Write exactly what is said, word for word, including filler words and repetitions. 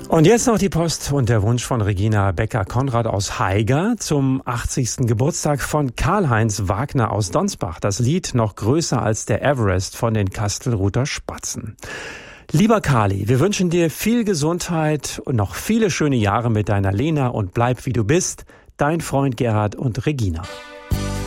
Und jetzt noch die Post und der Wunsch von Regina Becker-Konrad aus Haiger zum achtzigsten Geburtstag von Karl-Heinz Wagner aus Donsbach. Das Lied Noch größer als der Everest von den Kastelruther Spatzen. Lieber Karli, wir wünschen dir viel Gesundheit und noch viele schöne Jahre mit deiner Lena und bleib wie du bist. Dein Freund Gerhard und Regina.